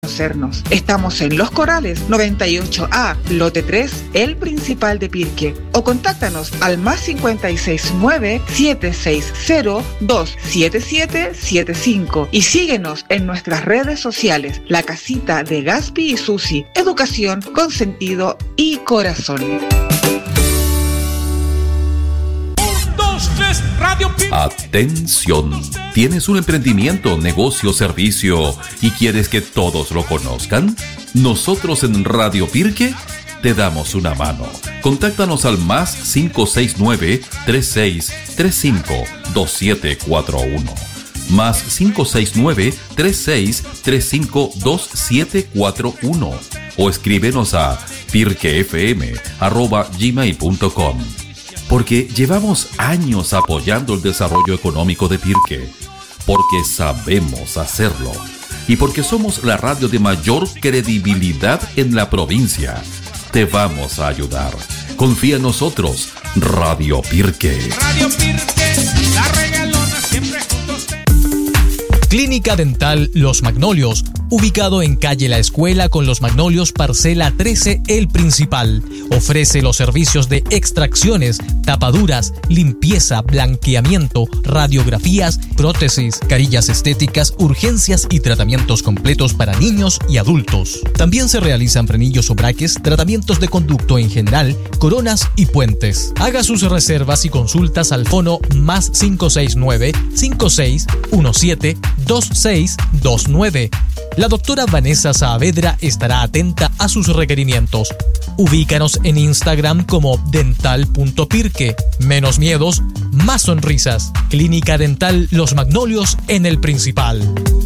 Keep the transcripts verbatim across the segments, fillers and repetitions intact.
conocernos. Estamos en Los Corales, noventa y ocho A, lote tres, El Principal de Pirque. O contáctanos al más cincuenta y seis nueve, siete seis cero, dos siete siete siete cinco y síguenos en nuestras redes sociales, La Casita de Gaspi y Susi. Educación con sentido y corazón. Atención, ¿tienes un emprendimiento, negocio, servicio y quieres que todos lo conozcan? Nosotros en Radio Pirque te damos una mano. Contáctanos al más cinco seis nueve, tres seis tres cinco, dos siete cuatro uno. Más cinco seis nueve, tres seis tres cinco, dos siete cuatro uno. O escríbenos a pirquefm arroba gmail punto com. Porque llevamos años apoyando el desarrollo económico de Pirque, porque sabemos hacerlo y porque somos la radio de mayor credibilidad en la provincia. Te vamos a ayudar. Confía en nosotros, Radio Pirque. Radio Pirque, la regalona siempre juntos. Clínica Dental Los Magnolios, ubicado en calle La Escuela con Los Magnolios, parcela trece, El Principal. Ofrece los servicios de extracciones, tapaduras, limpieza, blanqueamiento, radiografías, prótesis, carillas estéticas, urgencias y tratamientos completos para niños y adultos. También se realizan frenillos o braques, tratamientos de conducto en general, coronas y puentes. Haga sus reservas y consultas al fono más cinco seis nueve, cinco seis uno siete, dos seis dos nueve. La doctora Vanessa Saavedra estará atenta a sus requerimientos. Ubícanos en Instagram como dental punto pirque. Menos miedos, más sonrisas. Clínica Dental Los Magnolios en El Principal.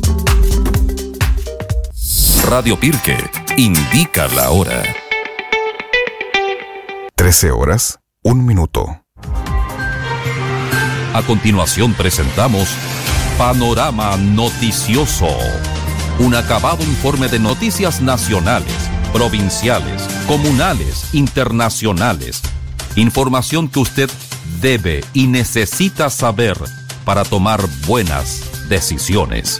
Radio Pirque indica la hora. trece horas, un minuto. A continuación presentamos Panorama Noticioso. Un acabado informe de noticias nacionales, provinciales, comunales, internacionales. Información que usted debe y necesita saber para tomar buenas decisiones.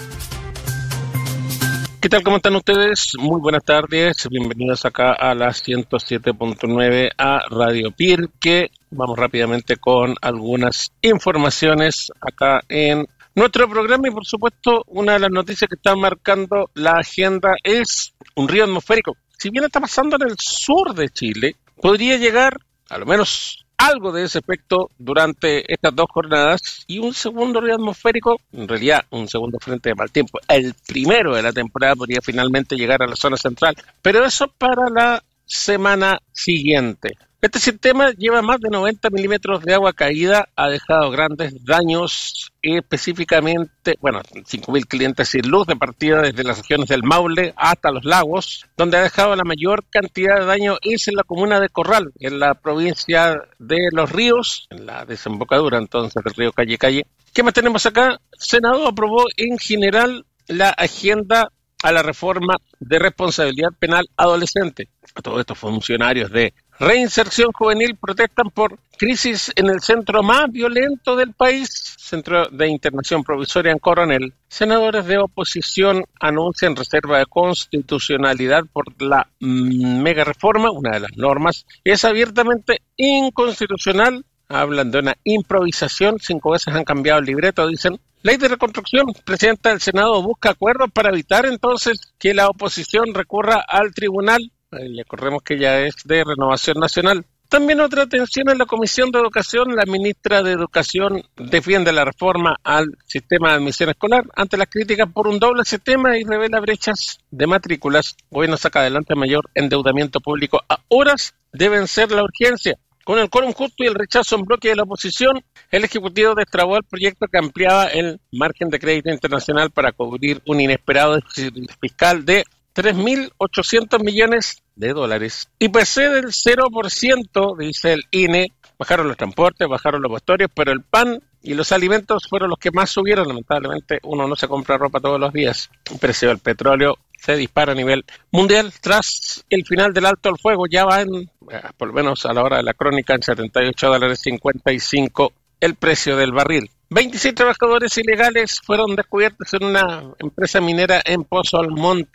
¿Qué tal? ¿Cómo están ustedes? Muy buenas tardes. Bienvenidos acá a la ciento siete punto nueve a Radio Pirque. Vamos rápidamente con algunas informaciones acá en nuestro programa y, por supuesto, una de las noticias que está marcando la agenda es un río atmosférico. Si bien está pasando en el sur de Chile, podría llegar, a lo menos algo de ese efecto durante estas dos jornadas, y un segundo río atmosférico, en realidad un segundo frente de mal tiempo, el primero de la temporada, podría finalmente llegar a la zona central, pero eso para la semana siguiente. Este sistema lleva más de noventa milímetros de agua caída, ha dejado grandes daños, específicamente, bueno, cinco mil clientes sin luz de partida desde las regiones del Maule hasta los lagos. Donde ha dejado la mayor cantidad de daño es en la comuna de Corral, en la provincia de Los Ríos, en la desembocadura entonces del río Calle Calle. ¿Qué más tenemos acá? Senado aprobó en general la agenda a la reforma de responsabilidad penal adolescente. Todos estos funcionarios de reinserción juvenil protestan por crisis en el centro más violento del país, Centro de Internación Provisoria en Coronel. Senadores de oposición anuncian reserva de constitucionalidad por la mmm, mega reforma. Una de las normas es abiertamente inconstitucional. Hablan de una improvisación. Cinco veces han cambiado el libreto, dicen. Ley de reconstrucción. Presidenta del Senado busca acuerdos para evitar entonces que la oposición recurra al tribunal. Ya recordemos que ya es de Renovación Nacional. También otra atención en la Comisión de Educación. La ministra de Educación defiende la reforma al sistema de admisión escolar ante las críticas por un doble sistema y revela brechas de matrículas. Gobierno saca adelante mayor endeudamiento público. Ahora deben ser la urgencia. Con el quórum justo y el rechazo en bloque de la oposición, el Ejecutivo destrabó el proyecto que ampliaba el margen de crédito internacional para cubrir un inesperado déficit fiscal de tres mil ochocientos millones de dólares. I P C del cero por ciento, dice el I N E. Bajaron los transportes, bajaron los vestuarios, pero el pan y los alimentos fueron los que más subieron. Lamentablemente, uno no se compra ropa todos los días. El precio del petróleo se dispara a nivel mundial tras el final del alto al fuego. Ya va en, por lo menos a la hora de la crónica, en setenta y ocho dólares cincuenta y cinco el precio del barril. veintiséis trabajadores ilegales fueron descubiertos en una empresa minera en Pozo Almonte.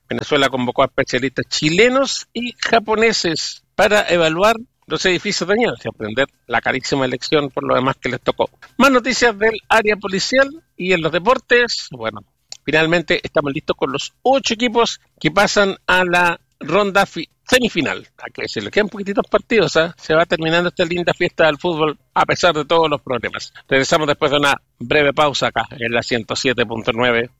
Venezuela convocó a especialistas chilenos y japoneses para evaluar los edificios dañados y aprender la carísima lección por lo demás que les tocó. Más noticias del área policial y en los deportes. Bueno, finalmente estamos listos con los ocho equipos que pasan a la ronda fi- semifinal. A que se le quedan poquititos partidos, ¿eh? Se va terminando esta linda fiesta del fútbol a pesar de todos los problemas. Regresamos después de una breve pausa acá en la ciento siete punto nueve.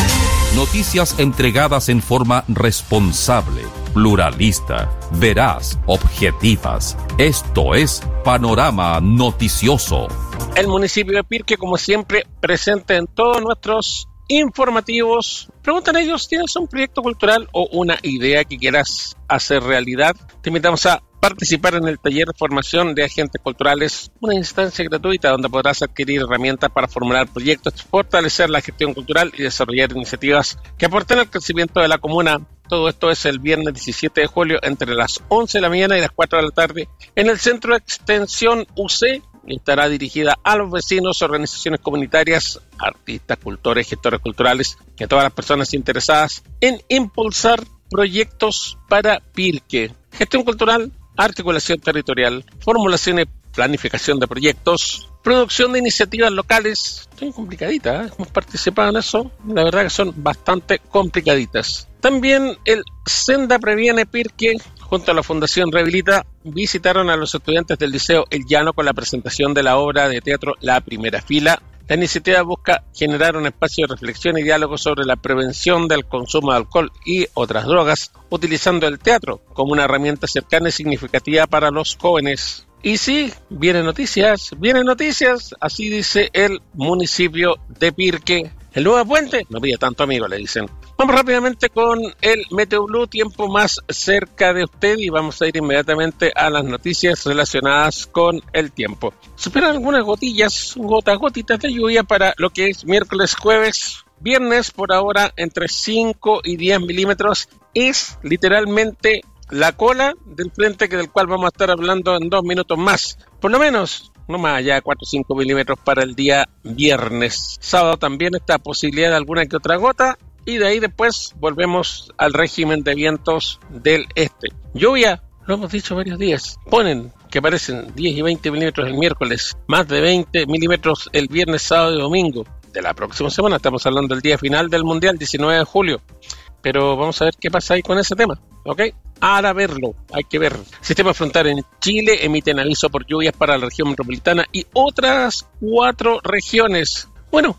Noticias entregadas en forma responsable, pluralista, veraz, objetivas. Esto es Panorama Noticioso. El municipio de Pirque, como siempre, presente en todos nuestros informativos. Preguntan ellos, ¿tienes un proyecto cultural o una idea que quieras hacer realidad? Te invitamos a participar en el taller de formación de agentes culturales, una instancia gratuita donde podrás adquirir herramientas para formular proyectos, fortalecer la gestión cultural y desarrollar iniciativas que aporten al crecimiento de la comuna. Todo esto es el viernes diecisiete de julio entre las once de la mañana y las cuatro de la tarde en el Centro de Extensión U C. Estará dirigida a los vecinos, organizaciones comunitarias, artistas, cultores, gestores culturales y a todas las personas interesadas en impulsar proyectos para Pirque. Gestión cultural, articulación territorial, formulación y planificación de proyectos, producción de iniciativas locales. Son complicaditas, ¿eh? Hemos participado en eso, la verdad que son bastante complicaditas. También el Senda Previene Pirque, junto a la Fundación Rehabilita, visitaron a los estudiantes del Liceo El Llano con la presentación de la obra de teatro La Primera Fila. La iniciativa busca generar un espacio de reflexión y diálogo sobre la prevención del consumo de alcohol y otras drogas, utilizando el teatro como una herramienta cercana y significativa para los jóvenes. Y sí, vienen noticias, vienen noticias, así dice el municipio de Pirque. El nuevo puente no pide tanto, amigo, le dicen. Vamos rápidamente con el Meteo Blue, tiempo más cerca de usted, y vamos a ir inmediatamente a las noticias relacionadas con el tiempo. Se esperan algunas gotillas, gotas, gotitas de lluvia para lo que es miércoles, jueves, viernes, por ahora entre cinco y diez milímetros. Es literalmente la cola del frente que del cual vamos a estar hablando en dos minutos más. Por lo menos, no más allá de cuatro o cinco milímetros para el día viernes. Sábado también está posibilidad de alguna que otra gota. Y de ahí después volvemos al régimen de vientos del este. Lluvia, lo hemos dicho varios días. Ponen que aparecen diez y veinte milímetros el miércoles, más de veinte milímetros el viernes, sábado y domingo de la próxima semana. Estamos hablando del día final del Mundial, diecinueve de julio. Pero vamos a ver qué pasa ahí con ese tema, ¿ok? Ahora verlo, hay que ver. Sistema frontal en Chile emiten aviso por lluvias para la región metropolitana y otras cuatro regiones. Bueno,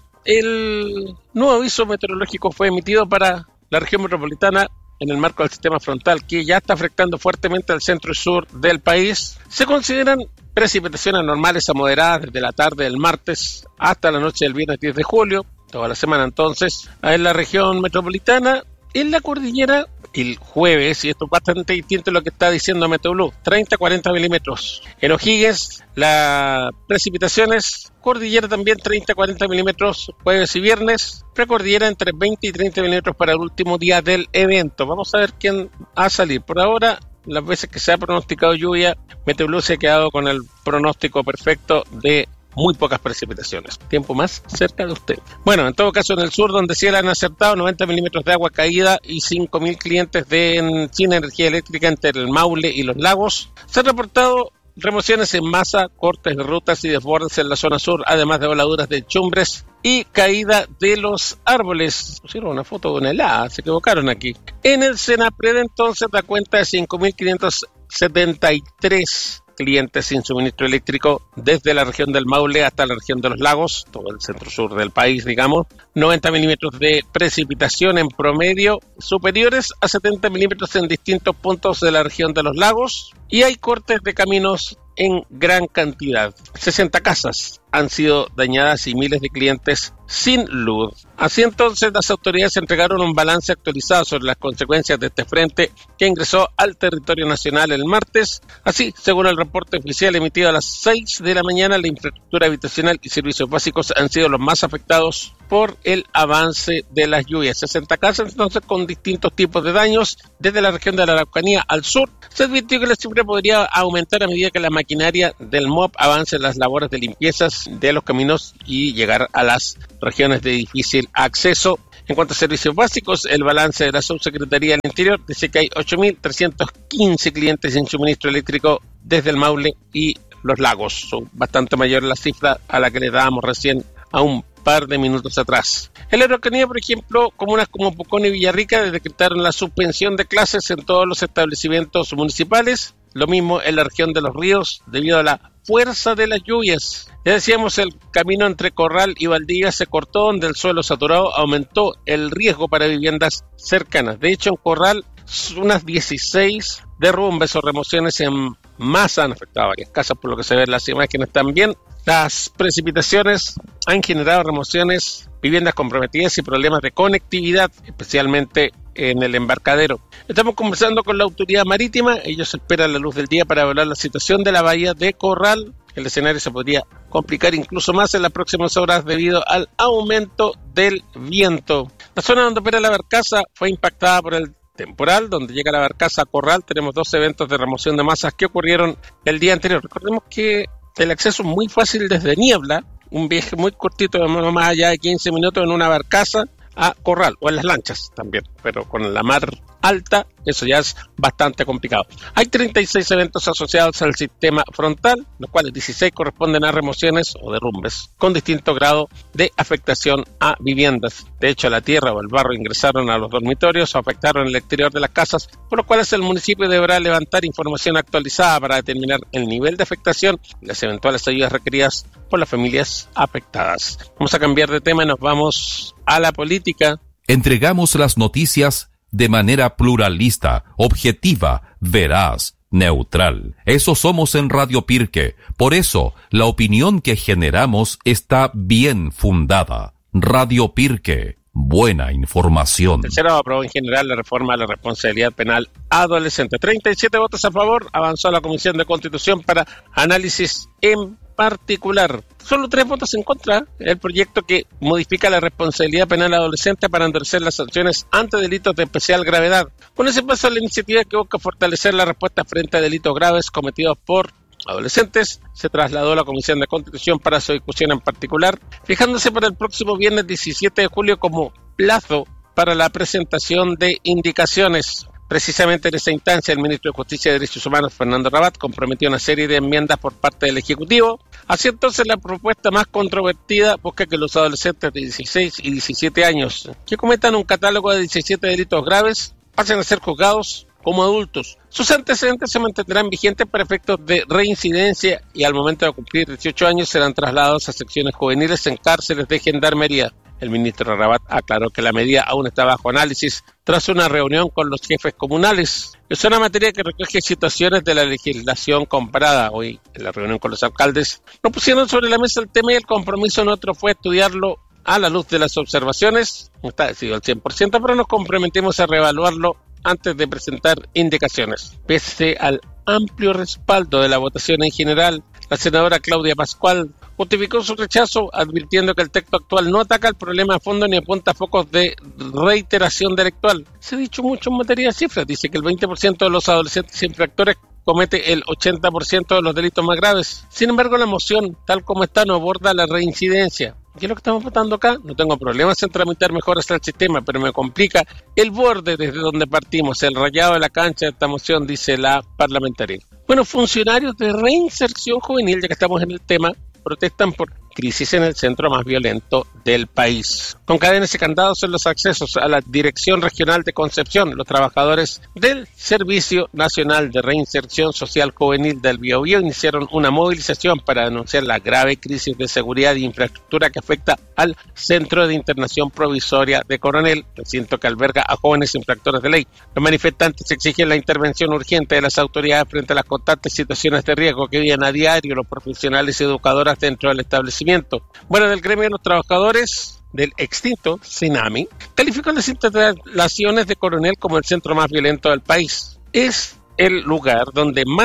el nuevo aviso meteorológico fue emitido para la región metropolitana en el marco del sistema frontal que ya está afectando fuertemente al centro y sur del país. Se consideran precipitaciones normales a moderadas desde la tarde del martes hasta la noche del viernes diez de julio, toda la semana entonces, en la región metropolitana. En la cordillera, el jueves, y esto es bastante distinto a lo que está diciendo Meteoblue, treinta a cuarenta milímetros. En O'Higgins, las precipitaciones, cordillera también treinta a cuarenta milímetros jueves y viernes, precordillera entre veinte y treinta milímetros para el último día del evento. Vamos a ver quién va a salir. Por ahora, las veces que se ha pronosticado lluvia, Meteoblue se ha quedado con el pronóstico perfecto de muy pocas precipitaciones. Tiempo más cerca de usted. Bueno, en todo caso en el sur, donde sí han acertado noventa milímetros de agua caída y cinco mil clientes de sin energía eléctrica entre el Maule y los lagos, se han reportado remociones en masa, cortes de rutas y desbordes en la zona sur, además de voladuras de chumbres y caída de los árboles. Pusieron una foto de una helada, se equivocaron aquí. En el Senapred entonces da cuenta de cinco mil quinientos setenta y tres clientes sin suministro eléctrico desde la región del Maule hasta la región de los lagos, todo el centro sur del país, digamos. noventa milímetros de precipitación en promedio, superiores a setenta milímetros en distintos puntos de la región de los lagos, y hay cortes de caminos en gran cantidad. sesenta casas han sido dañadas y miles de clientes sin luz. Así entonces, las autoridades entregaron un balance actualizado sobre las consecuencias de este frente que ingresó al territorio nacional el martes. Así, según el reporte oficial emitido a las seis de la mañana, la infraestructura habitacional y servicios básicos han sido los más afectados por el avance de las lluvias. sesenta casas entonces con distintos tipos de daños. Desde la región de la Araucanía al sur, se advirtió que la cifra podría aumentar a medida que la maquinaria del M O P avance en las labores de limpiezas de los caminos y llegar a las regiones de difícil acceso. En cuanto a servicios básicos, el balance de la Subsecretaría del Interior dice que hay ocho mil trescientos quince clientes sin suministro eléctrico desde el Maule y los Lagos. Son bastante mayores la cifra a la que le dábamos recién a un par de minutos atrás. En la Araucanía, por ejemplo, comunas como Pucón y Villarrica decretaron la suspensión de clases en todos los establecimientos municipales. Lo mismo en la región de Los Ríos, debido a la fuerza de las lluvias. Ya decíamos, el camino entre Corral y Valdivia se cortó, donde el suelo saturado aumentó el riesgo para viviendas cercanas. De hecho, en Corral, unas dieciséis derrumbes o remociones en masa han afectado a varias casas, por lo que se ve en las imágenes también. Las precipitaciones han generado remociones, viviendas comprometidas y problemas de conectividad, especialmente en el embarcadero. Estamos conversando con la autoridad marítima. Ellos esperan la luz del día para evaluar la situación de la bahía de Corral. El escenario se podría complicar incluso más en las próximas horas debido al aumento del viento. La zona donde opera la barcaza fue impactada por el temporal. Donde llega la barcaza a Corral tenemos dos eventos de remoción de masas que ocurrieron el día anterior. Recordemos que el acceso es muy fácil desde Niebla, un viaje muy cortito, de más allá de quince minutos en una barcaza a Corral, o en las lanchas también, pero con la mar alta eso ya es bastante complicado. Hay treinta y seis eventos asociados al sistema frontal, los cuales dieciséis corresponden a remociones o derrumbes con distinto grado de afectación a viviendas. De hecho, la tierra o el barro ingresaron a los dormitorios o afectaron el exterior de las casas, por lo cual el municipio deberá levantar información actualizada para determinar el nivel de afectación y las eventuales ayudas requeridas por las familias afectadas. Vamos a cambiar de tema y nos vamos a la política. Entregamos las noticias de manera pluralista, objetiva, veraz, neutral. Eso somos en Radio Pirque. Por eso, la opinión que generamos está bien fundada. Radio Pirque. Buena información. El Senado aprobó en general la reforma a la responsabilidad penal adolescente. treinta y siete votos a favor. Avanzó la Comisión de Constitución para análisis en particular. Solo tres votos en contra. El proyecto que modifica la responsabilidad penal adolescente para endurecer las sanciones ante delitos de especial gravedad. Con ese paso, la iniciativa que busca fortalecer la respuesta frente a delitos graves cometidos por adolescentes se trasladó a la Comisión de Constitución para su discusión en particular, fijándose para el próximo viernes diecisiete de julio como plazo para la presentación de indicaciones. Precisamente en esa instancia, el ministro de Justicia y Derechos Humanos, Fernando Rabat, comprometió una serie de enmiendas por parte del Ejecutivo. Así entonces, la propuesta más controvertida busca que los adolescentes de dieciséis y diecisiete años que cometan un catálogo de diecisiete delitos graves pasen a ser juzgados como adultos. Sus antecedentes se mantendrán vigentes para efectos de reincidencia y al momento de cumplir dieciocho años serán trasladados a secciones juveniles en cárceles de gendarmería. El ministro Rabat aclaró que la medida aún está bajo análisis tras una reunión con los jefes comunales. Es una materia que recoge situaciones de la legislación comparada. Hoy, en la reunión con los alcaldes, nos pusieron sobre la mesa el tema y el compromiso nuestro fue estudiarlo a la luz de las observaciones. No está decidido al cien por ciento, pero nos comprometimos a reevaluarlo antes de presentar indicaciones. Pese al amplio respaldo de la votación en general, la senadora Claudia Pascual justificó su rechazo advirtiendo que el texto actual no ataca el problema a fondo ni apunta a focos de reiteración delictual. Se ha dicho mucho en materia de cifras. Dice que el veinte por ciento de los adolescentes infractores comete el ochenta por ciento de los delitos más graves. Sin embargo, la moción, tal como está, no aborda la reincidencia. ¿Qué es lo que estamos votando acá? No tengo problemas en tramitar mejoras al sistema, pero me complica el borde desde donde partimos, el rayado de la cancha de esta moción, dice la parlamentaria. Bueno, funcionarios de reinserción juvenil, ya que estamos en el tema, protestan por crisis en el centro más violento del país. Con cadenas y candados en los accesos a la Dirección Regional de Concepción, los trabajadores del Servicio Nacional de Reinserción Social Juvenil del Biobío iniciaron una movilización para denunciar la grave crisis de seguridad e infraestructura que afecta al Centro de Internación Provisoria de Coronel, recinto que alberga a jóvenes infractores de ley. Los manifestantes exigen la intervención urgente de las autoridades frente a las constantes situaciones de riesgo que viven a diario los profesionales y educadoras dentro del establecimiento. Bueno, del gremio de los trabajadores del extinto CENAMI calificó las instalaciones de Coronel como el centro más violento del país. Es el lugar donde más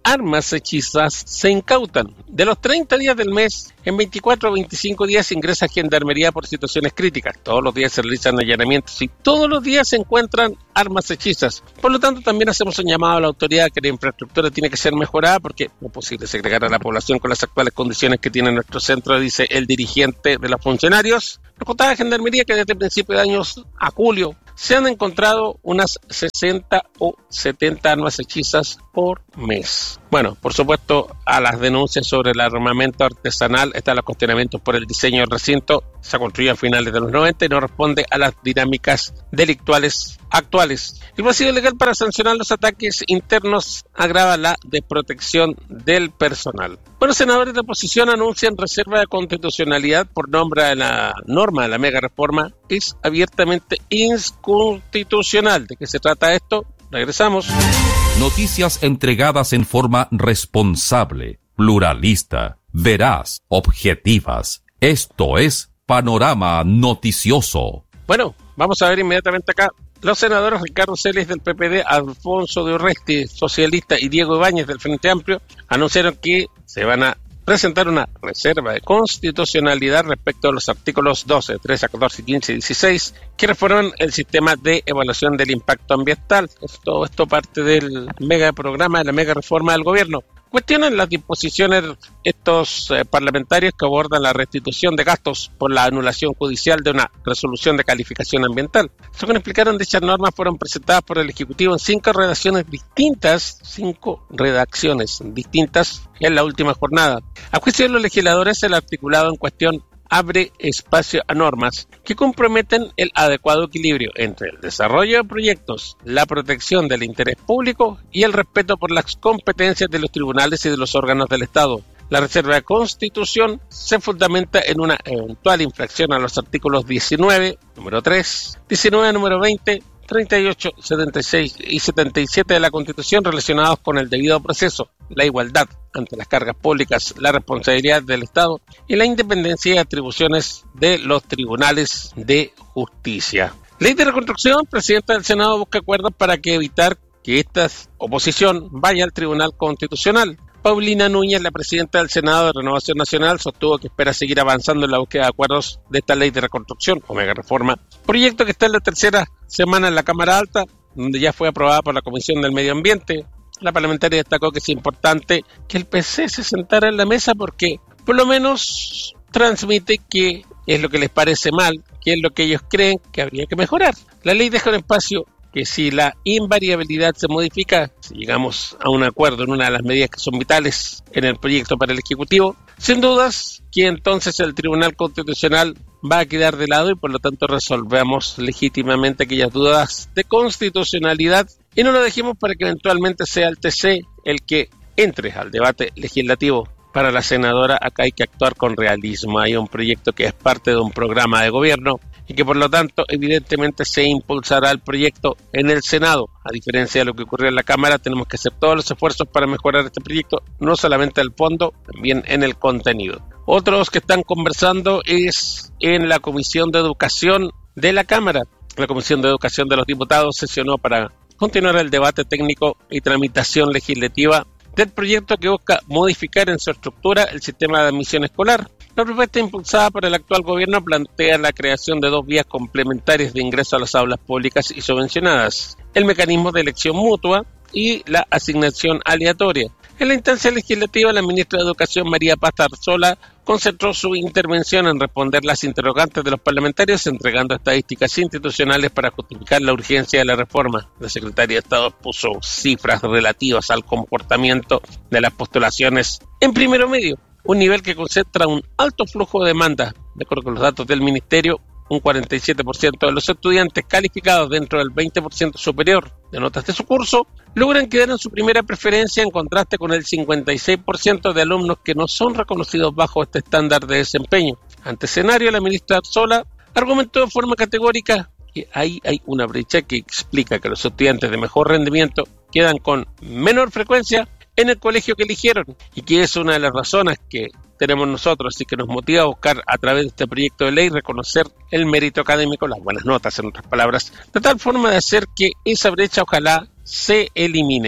armas hechizas se incautan. De los treinta días del mes, en veinticuatro o veinticinco días ingresa Gendarmería por situaciones críticas. Todos los días se realizan allanamientos y todos los días se encuentran armas hechizas. Por lo tanto, también hacemos un llamado a la autoridad que la infraestructura tiene que ser mejorada porque no es posible segregar a la población con las actuales condiciones que tiene nuestro centro, dice el dirigente de los funcionarios. Nos contaba Gendarmería que desde principios de años a julio se han encontrado unas sesenta o setenta armas hechizas por mes. Bueno, por supuesto, a las denuncias sobre el armamento artesanal están los cuestionamientos por el diseño del recinto. Se construyó a finales de los noventa y no responde a las dinámicas delictuales actuales. El vacío legal para sancionar los ataques internos agrava la desprotección del personal. Bueno, senadores de oposición anuncian reserva de constitucionalidad por nombre de la norma de la mega reforma. Es abiertamente inconstitucional. ¿De qué se trata esto? Regresamos. Noticias entregadas en forma responsable, pluralista, veraz, objetivas. Esto es Panorama Noticioso. Bueno, vamos a ver inmediatamente acá. Los senadores Ricardo Celis del P P D, Alfonso de Urresti, socialista, y Diego Ibáñez del Frente Amplio anunciaron que se van a presentar una reserva de constitucionalidad respecto a los artículos doce, trece, catorce, quince y dieciséis que reforman el sistema de evaluación del impacto ambiental. Todo esto parte del mega programa, de la mega reforma del gobierno. Cuestionan las disposiciones estos eh, parlamentarios que abordan la restitución de gastos por la anulación judicial de una resolución de calificación ambiental. Según explicaron, dichas normas fueron presentadas por el Ejecutivo en cinco redacciones distintas, cinco redacciones distintas en la última jornada. A juicio de los legisladores, el articulado en cuestión abre espacio a normas que comprometen el adecuado equilibrio entre el desarrollo de proyectos, la protección del interés público y el respeto por las competencias de los tribunales y de los órganos del Estado. La reserva de constitución se fundamenta en una eventual infracción a los artículos diecinueve, número tres, diecinueve, número veinte, treinta y ocho, setenta y seis y setenta y siete de la Constitución relacionados con el debido proceso, la igualdad ante las cargas públicas, la responsabilidad del Estado y la independencia y atribuciones de los tribunales de justicia. Ley de reconstrucción, presidenta del Senado busca acuerdos para que evitar que esta oposición vaya al Tribunal Constitucional. Paulina Núñez, la presidenta del Senado de Renovación Nacional, sostuvo que espera seguir avanzando en la búsqueda de acuerdos de esta ley de reconstrucción, o mega reforma, proyecto que está en la tercera semana en la Cámara Alta, donde ya fue aprobada por la Comisión del Medio Ambiente. La parlamentaria destacó que es importante que el P C se sentara en la mesa porque por lo menos transmite que es lo que les parece mal, que es lo que ellos creen que habría que mejorar. La ley deja un espacio que si la invariabilidad se modifica, si llegamos a un acuerdo en una de las medidas que son vitales en el proyecto para el Ejecutivo, sin dudas que entonces el Tribunal Constitucional va a quedar de lado y por lo tanto resolvemos legítimamente aquellas dudas de constitucionalidad y no lo dejemos para que eventualmente sea el T C el que entre al debate legislativo. Para la senadora, acá hay que actuar con realismo. Hay un proyecto que es parte de un programa de gobierno y que por lo tanto evidentemente se impulsará el proyecto en el Senado. A diferencia de lo que ocurrió en la Cámara, tenemos que hacer todos los esfuerzos para mejorar este proyecto, no solamente el fondo, también en el contenido. Otros que están conversando es en la Comisión de Educación de la Cámara. La Comisión de Educación de los Diputados sesionó para continuar el debate técnico y tramitación legislativa del proyecto que busca modificar en su estructura el sistema de admisión escolar. La propuesta impulsada por el actual gobierno plantea la creación de dos vías complementarias de ingreso a las aulas públicas y subvencionadas, el mecanismo de elección mutua y la asignación aleatoria. En la instancia legislativa, la ministra de Educación, María Paz Arzola, concentró su intervención en responder las interrogantes de los parlamentarios, entregando estadísticas institucionales para justificar la urgencia de la reforma. La secretaria de Estado puso cifras relativas al comportamiento de las postulaciones en primero medio, un nivel que concentra un alto flujo de demanda. De acuerdo con los datos del Ministerio, un cuarenta y siete por ciento de los estudiantes calificados dentro del veinte por ciento superior de notas de su curso logran quedar en su primera preferencia, en contraste con el cincuenta y seis por ciento de alumnos que no son reconocidos bajo este estándar de desempeño. Ante escenario, la ministra Arzola argumentó de forma categórica que ahí hay una brecha que explica que los estudiantes de mejor rendimiento quedan con menor frecuencia en el colegio que eligieron y que es una de las razones que tenemos nosotros y que nos motiva a buscar a través de este proyecto de ley reconocer el mérito académico, las buenas notas en otras palabras, de tal forma de hacer que esa brecha ojalá se elimine.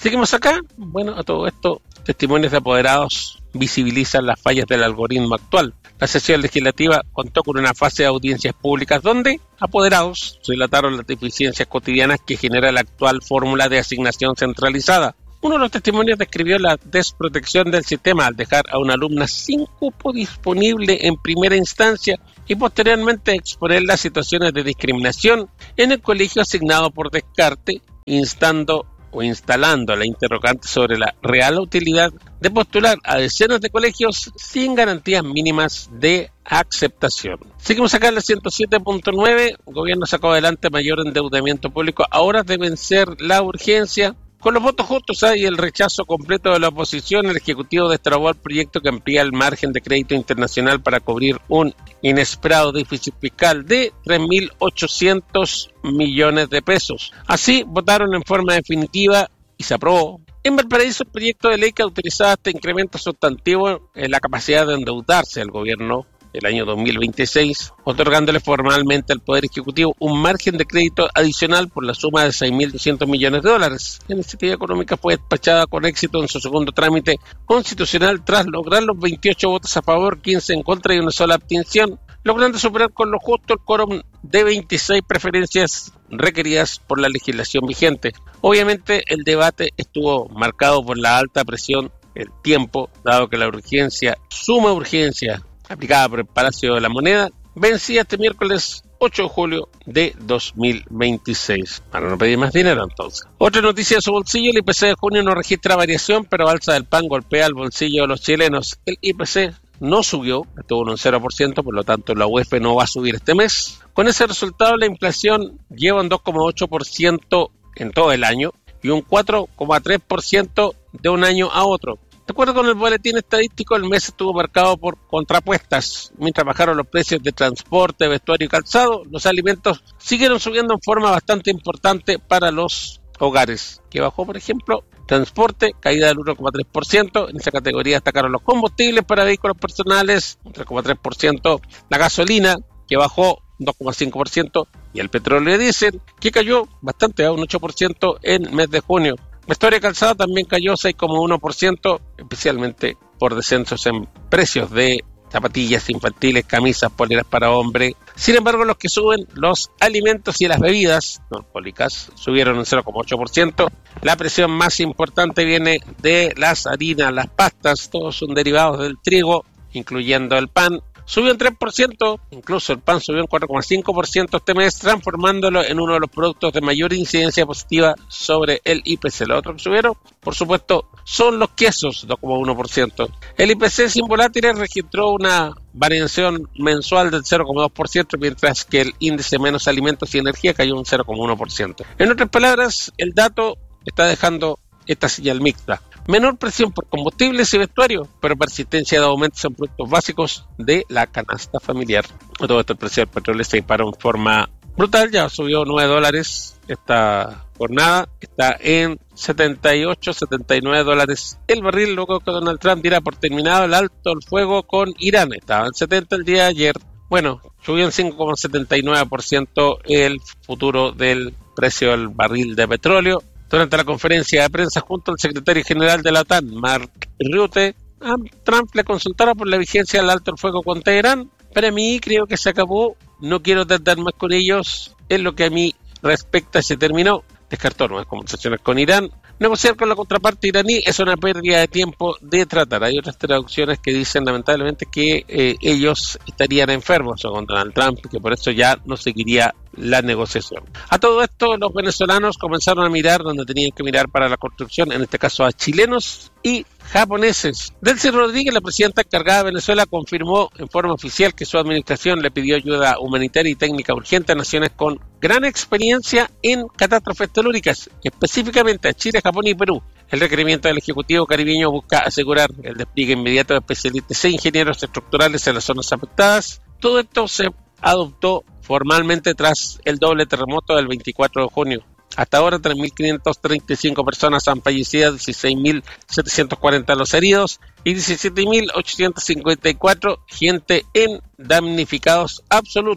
Seguimos acá. Bueno, a todo esto, testimonios de apoderados visibilizan las fallas del algoritmo actual. La sesión legislativa contó con una fase de audiencias públicas donde apoderados relataron las deficiencias cotidianas que genera la actual fórmula de asignación centralizada. Uno de los testimonios describió la desprotección del sistema al dejar a una alumna sin cupo disponible en primera instancia y posteriormente exponer las situaciones de discriminación en el colegio asignado por descarte, instando o instalando la interrogante sobre la real utilidad de postular a decenas de colegios sin garantías mínimas de aceptación. Seguimos acá en la ciento siete punto nueve. El gobierno sacó adelante mayor endeudamiento público. Ahora de vencer la urgencia. Con los votos justos y el rechazo completo de la oposición, el Ejecutivo destrabó el proyecto que amplía el margen de crédito internacional para cubrir un inesperado déficit fiscal de tres mil ochocientos millones de pesos. Así, votaron en forma definitiva y se aprobó. En Valparaíso, el proyecto de ley que autorizaba este incremento sustantivo en la capacidad de endeudarse al gobierno el año dos mil veintiséis, otorgándole formalmente al Poder Ejecutivo un margen de crédito adicional por la suma de seis mil doscientos millones de dólares. La iniciativa económica fue despachada con éxito en su segundo trámite constitucional tras lograr los veintiocho votos a favor, quince en contra y una sola abstención, logrando superar con lo justo el quórum de veintiséis preferencias requeridas por la legislación vigente. Obviamente el debate estuvo marcado por la alta presión, el tiempo, dado que la urgencia, suma urgencia, aplicada por el Palacio de la Moneda, vencía este miércoles ocho de julio de dos mil veintiséis. Para no pedir más dinero, entonces. Otra noticia de su bolsillo: el I P C de junio no registra variación, pero alza del pan golpea el bolsillo de los chilenos. El I P C no subió, estuvo en un cero por ciento, por lo tanto la U E F no va a subir este mes. Con ese resultado, la inflación lleva un dos coma ocho por ciento en todo el año y un cuatro coma tres por ciento de un año a otro. De acuerdo con el boletín estadístico, el mes estuvo marcado por contrapuestas. Mientras bajaron los precios de transporte, vestuario y calzado, los alimentos siguieron subiendo en forma bastante importante para los hogares. Que bajó, por ejemplo, transporte, caída del uno coma tres por ciento. En esa categoría destacaron los combustibles para vehículos personales, un tres coma tres por ciento. La gasolina, que bajó un dos coma cinco por ciento. Y el petróleo diésel, que cayó bastante, a un ocho por ciento en el mes de junio. Vestuario calzado también cayó seis coma uno por ciento, especialmente por descensos en precios de zapatillas infantiles, camisas, poleras para hombre. Sin embargo, los que suben, los alimentos y las bebidas no alcohólicas, subieron un cero coma ocho por ciento. La presión más importante viene de las harinas, las pastas, todos son derivados del trigo, incluyendo el pan. Subió un tres por ciento, incluso el pan subió un cuatro coma cinco por ciento este mes, transformándolo en uno de los productos de mayor incidencia positiva sobre el I P C. Los otros que subieron, por supuesto, son los quesos, dos coma uno por ciento. El I P C sin volátiles registró una variación mensual del cero coma dos por ciento, mientras que el índice menos alimentos y energía cayó un cero coma uno por ciento. En otras palabras, el dato está dejando esta señal mixta. Menor presión por combustibles y vestuario, pero persistencia de aumentos en productos básicos de la canasta familiar. Todo esto, el precio del petróleo se disparó en forma brutal, ya subió nueve dólares esta jornada, está en setenta y ocho, setenta y nueve dólares el barril, luego que Donald Trump diera por terminado el alto el fuego con Irán. Estaba en setenta el día de ayer. Bueno, subió en cinco coma setenta y nueve por ciento el futuro del precio del barril de petróleo. Durante la conferencia de prensa junto al secretario general de la OTAN, Mark Rutte, a Trump le consultaron por la vigencia del alto el fuego con Teherán. Para mí creo que se acabó, no quiero tratar más con ellos, en lo que a mí respecta se terminó. Descartó nuevas conversaciones con Irán. Negociar con la contraparte iraní es una pérdida de tiempo de tratar. Hay otras traducciones que dicen lamentablemente que eh, ellos estarían enfermos con Donald Trump, que por eso ya no seguiría la negociación. A todo esto, los venezolanos comenzaron a mirar donde tenían que mirar para la construcción, en este caso a chilenos y japoneses. Delcy Rodríguez, la presidenta encargada de Venezuela, confirmó en forma oficial que su administración le pidió ayuda humanitaria y técnica urgente a naciones con gran experiencia en catástrofes telúricas, específicamente a Chile, Japón y Perú. El requerimiento del Ejecutivo caribeño busca asegurar el despliegue inmediato de especialistas e ingenieros estructurales en las zonas afectadas. Todo esto se adoptó formalmente tras el doble terremoto del veinticuatro de junio. Hasta ahora, tres mil quinientas treinta y cinco personas han fallecido, dieciséis mil setecientos cuarenta los heridos y diecisiete mil ochocientos cincuenta y cuatro gente en damnificados absolutos.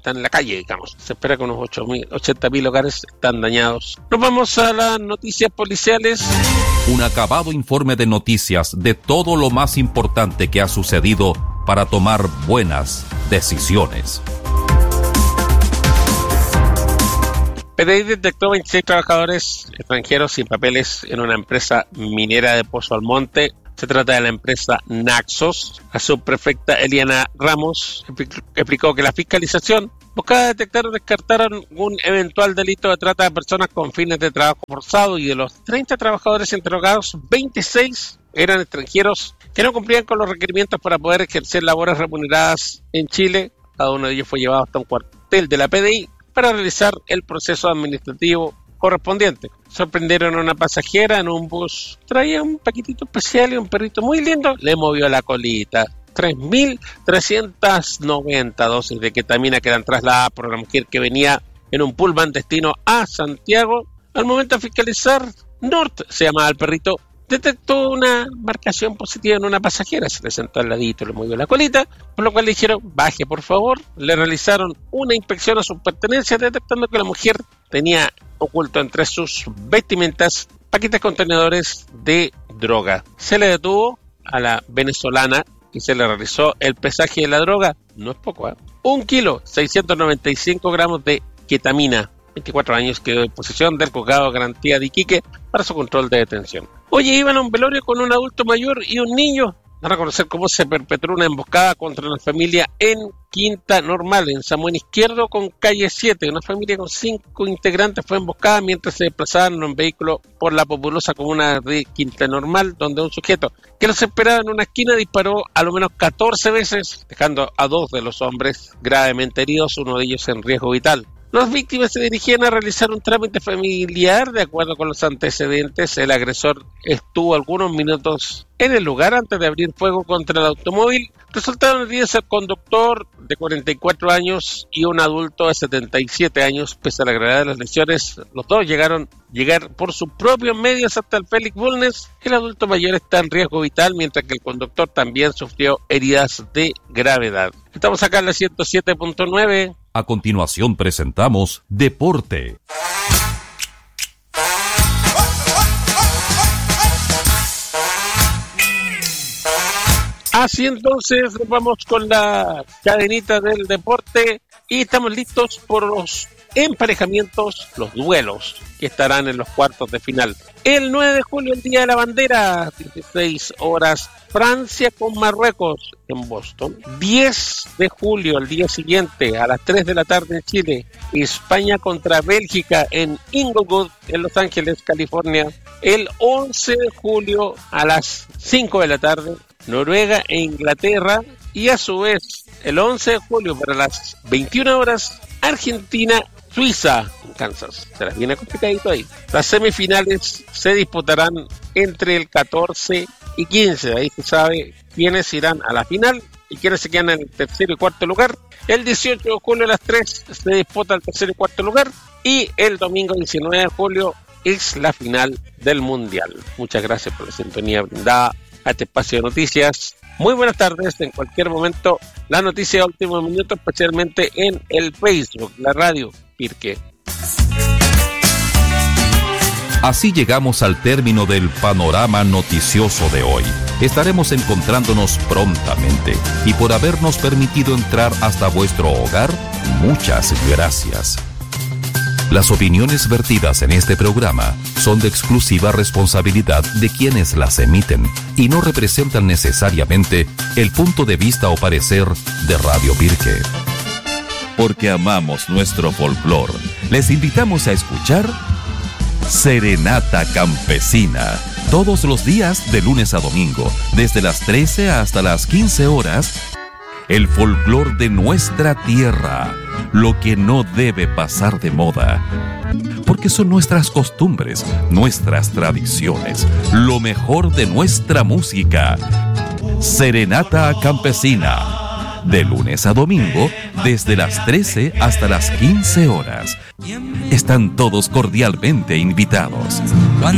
están en la calle, digamos. Se espera que unos ochenta mil hogares están dañados. Nos vamos a las noticias policiales. Un acabado informe de noticias de todo lo más importante que ha sucedido para tomar buenas decisiones. P D I detectó veintiséis trabajadores extranjeros sin papeles en una empresa minera de Pozo Almonte. Se trata de la empresa Naxos. La subprefecta Eliana Ramos explicó que la fiscalización buscaba detectar o descartar algún eventual delito de trata de personas con fines de trabajo forzado, y de los treinta trabajadores interrogados, veintiséis eran extranjeros que no cumplían con los requerimientos para poder ejercer labores remuneradas en Chile. Cada uno de ellos fue llevado hasta un cuartel de la P D I para realizar el proceso administrativo correspondiente. Sorprendieron a una pasajera en un bus. Traía un paquetito especial y un perrito muy lindo le movió la colita. tres mil trescientas noventa dosis de ketamina que eran trasladadas por una mujer que venía en un pullman destino a Santiago. Al momento de fiscalizar, North, se llamaba el perrito, detectó una marcación positiva en una pasajera. Se le sentó al ladito, le movió la colita, por lo cual le dijeron, baje por favor. Le realizaron una inspección a sus pertenencias, detectando que la mujer tenía oculto entre sus vestimentas paquetes contenedores de droga. Se le detuvo a la venezolana y se le realizó el pesaje de la droga. No es poco, ¿eh? Un kilo, seiscientos noventa y cinco gramos de ketamina. veinticuatro años quedó en posesión del juzgado de garantía de Iquique para su control de detención. Oye, iban a un velorio con un adulto mayor y un niño. Van a conocer cómo se perpetró una emboscada contra una familia en Quinta Normal, en Samuel Izquierdo con calle siete. Una familia con cinco integrantes fue emboscada mientras se desplazaban en un vehículo por la populosa comuna de Quinta Normal, donde un sujeto que los esperaba en una esquina disparó a lo menos catorce veces, dejando a dos de los hombres gravemente heridos, uno de ellos en riesgo vital. Las víctimas se dirigían a realizar un trámite familiar. De acuerdo con los antecedentes, el agresor estuvo algunos minutos en el lugar antes de abrir fuego contra el automóvil. Resultaron heridos el conductor de cuarenta y cuatro años y un adulto de setenta y siete años. Pese a la gravedad de las lesiones, los dos llegaron llegar por sus propios medios hasta el Félix Bulnes. El adulto mayor está en riesgo vital, mientras que el conductor también sufrió heridas de gravedad. Estamos acá en la ciento siete punto nueve. A continuación presentamos Deporte. Así entonces vamos con la cadenita del deporte y estamos listos por los emparejamientos, los duelos que estarán en los cuartos de final. El nueve de julio, el Día de la Bandera, dieciséis horas, Francia con Marruecos en Boston. diez de julio, el día siguiente, a las tres de la tarde en Chile, España contra Bélgica en Inglewood, en Los Ángeles, California. El once de julio, a las cinco de la tarde, Noruega e Inglaterra. Y a su vez, el once de julio, para las veintiuna horas, Argentina, Suiza, en Kansas. Se las viene complicadito ahí. Las semifinales se disputarán entre el catorce y quince. Ahí se sabe quiénes irán a la final y quiénes se quedan en el tercer y cuarto lugar. El dieciocho de julio a las tres se disputa el tercer y cuarto lugar. Y el domingo diecinueve de julio es la final del Mundial. Muchas gracias por la sintonía brindada a este espacio de noticias. Muy buenas tardes. En cualquier momento, la noticia de último minuto, especialmente en el Facebook, la radio Pirque. Así llegamos al término del panorama noticioso de hoy. Estaremos encontrándonos prontamente y por habernos permitido entrar hasta vuestro hogar, muchas gracias. Las opiniones vertidas en este programa son de exclusiva responsabilidad de quienes las emiten y no representan necesariamente el punto de vista o parecer de Radio Pirque. Porque amamos nuestro folclor, les invitamos a escuchar Serenata Campesina, todos los días de lunes a domingo, desde las trece hasta las quince horas, el folclor de nuestra tierra, lo que no debe pasar de moda, porque son nuestras costumbres, nuestras tradiciones, lo mejor de nuestra música. Serenata Campesina, de lunes a domingo, desde las trece hasta las quince horas. Están todos cordialmente invitados.